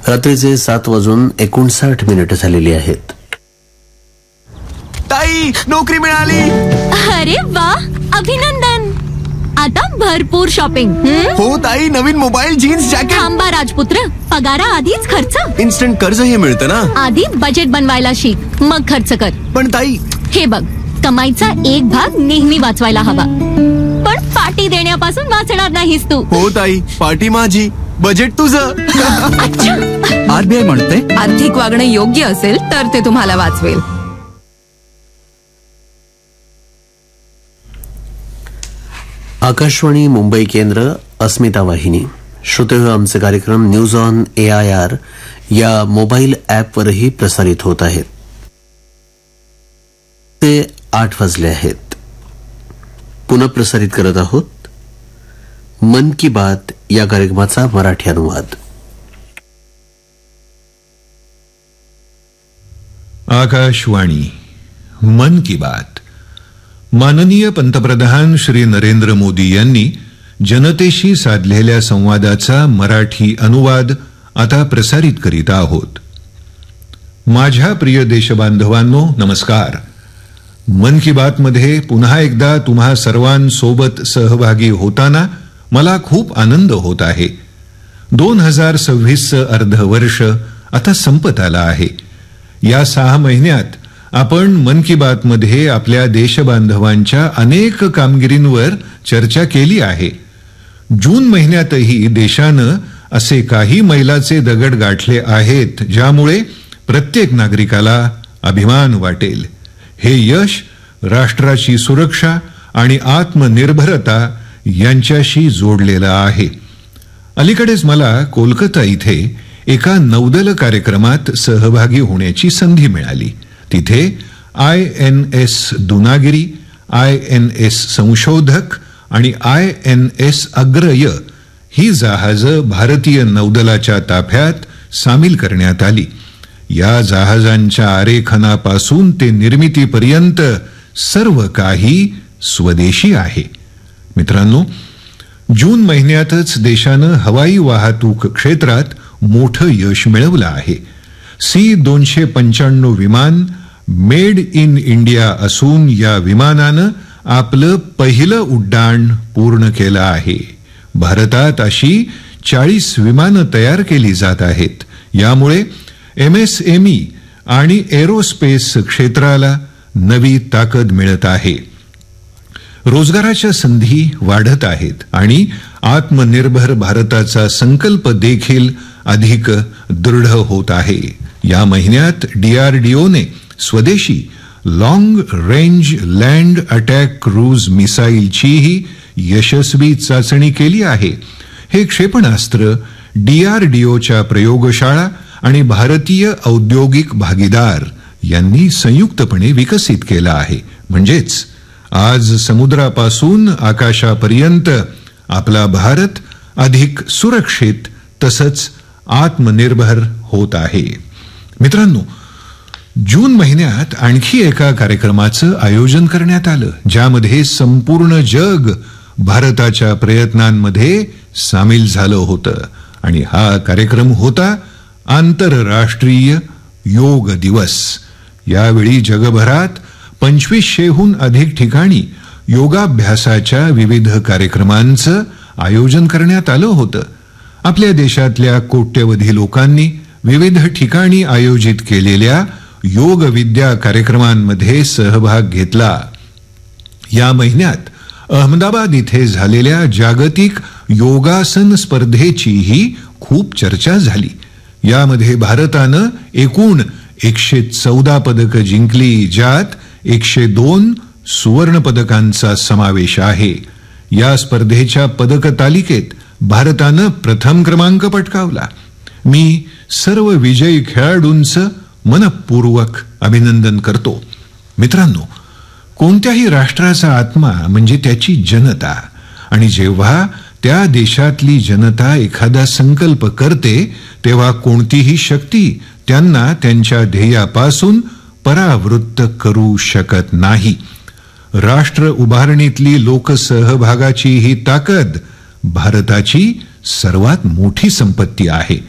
रात्रीचे 7:59 झालेली आहेत. ताई, नोकरी मिळाली. अरे वा, अभिनंदन. आता भरपूर शॉपिंग. हो ताई, नवीन मोबाईल, जीन्स, जॅकेट. थांबा राजपुत्र, पगारा आधीच खर्च. इन्स्टंट कर्ज हे मिळतं ना. आधी बजेट बनवायला शिक, मग खर्च कर. पण ताई, हे बघ, कमाईचा एक भाग नेहमी वाचवायला हवा, पण पार्टी देण्यापासून वाचणार नाहीस तू. हो ताई, पार्टी माझी, बजेट तुझं. आरबीआय म्हणते, आर्थिक वागणं योग्य असेल तर ते तुम्हाला वाचवेल. आकाशवाणी मुंबई केंद्र, अस्मिता वाहिनी. श्रोतेहो, आमचे कार्यक्रम न्यूज ऑन AIR या मोबाईल ॲपवरही प्रसारित होत आहेत. ते 8 वाजले आहेत. पुन्हा प्रसारित करत आहोत मन की बात या कार्यक्रमाचा मराठी अनुवाद. आकाशवाणी मन की बात. माननीय पंतप्रधान श्री नरेंद्र मोदी यांनी जनतेशी साधलेल्या संवादाचा मराठी अनुवाद आता प्रसारित करीत आहोत. माझ्या प्रिय देशबांधवांनो, नमस्कार. मन की बात मध्ये पुन्हा एकदा तुम्हा सर्वांसोबत सहभागी होताना मला खूप आनंद होत आहे. 2026 अर्धवर्ष आता संपत आलं आहे. या 6 महिन्यात आपण मन की बात मध्ये आपल्या देशबांधवांच्या अनेक कामगिरींवर चर्चा केली आहे. जून महिन्यातही देशानं असे काही मैलाचे दगड गाठले आहेत ज्यामुळे प्रत्येक नागरिकाला अभिमान वाटेल. हे यश राष्ट्राची सुरक्षा आणि आत्मनिर्भरता यांच्याशी जोडलेलं आहे. अलीकडेच मला कोलकाता इथे एका नौदल कार्यक्रमात सहभागी होण्याची संधी मिळाली. तिथे INS दुनागिरी, INS संशोधक आणि INS अग्रय ही जहाजं भारतीय नौदलाच्या ताफ्यात सामील करण्यात आली. या जहाजांच्या आरेखनापासून ते निर्मितीपर्यंत सर्व काही स्वदेशी आहे. मित्रांनो, जून महिन्यातच देशानं हवाई वाहतूक क्षेत्रात मोठं यश मिळवलं आहे. C-295 विमान मेड इन इंडिया असून या विमानानं आपलं पहिलं उड्डाण पूर्ण केलं आहे. भारतात अशी 40 विमानं तयार केली जात आहेत. यामुळे MSME आणि एरोस्पेस क्षेत्राला नवी ताकद मिळत आहे. रोजगाराच्या संधी वाढत आहेत आणि आत्मनिर्भर भारताचा संकल्प देखील अधिक दृढ होत आहे. या महिन्यात DRDOने स्वदेशी long range land attack cruise मिसाईलचीही यशस्वी चाचणी केली आहे. हे क्षेपणास्त्र DRDOच्या प्रयोगशाळा आणि भारतीय औद्योगिक भागीदार यांनी संयुक्तपणे विकसित केलं आहे. म्हणजेच आज समुद्रापासून आकाशापर्यंत आपला भारत अधिक सुरक्षित तसंच आत्मनिर्भर होत आहे. मित्रांनो, जून महिन्यात आणखी एका कार्यक्रमाचं आयोजन करण्यात आलं ज्यामध्ये संपूर्ण जग भारताच्या प्रयत्नांमध्ये सामील झालं होतं. आणि हा कार्यक्रम होता आंतरराष्ट्रीय योग दिवस. यावेळी जगभरात 2500हून अधिक ठिकाणी योगाभ्यासाच्या विविध कार्यक्रमांचं आयोजन करण्यात आलं होतं. आपल्या देशातल्या कोट्यवधी लोकांनी विविध ठिकाणी आयोजित केलेल्या योग विद्या कार्यक्रमांमध्ये सहभाग घेतला. या महिन्यात अहमदाबाद इथे झालेल्या जागतिक योगासन स्पर्धेचीही खूप चर्चा झाली. यामध्ये भारतानं एकूण 114 पदकं जिंकली, ज्यात 102 सुवर्ण पदकांचा समावेश आहे. या स्पर्धेच्या पदक तालिकेत भारतानं प्रथम क्रमांक पटकावला. मी सर्व विजयी खेळाडूंचं मनपूर्वक अभिनंदन करतो. मित्रांनो, कोणत्याही राष्ट्राचा आत्मा म्हणजे त्याची जनता, आणि जेव्हा त्या देशातली जनता एखादा संकल्प करते तेव्हा कोणतीही शक्ती त्यांना त्यांच्या ध्येयापासून परावृत्त करू शकत नाही. राष्ट्र उभारणीतली लोकसहभागाची ही ताकद भारताची सर्वात मोठी संपत्ती आहे.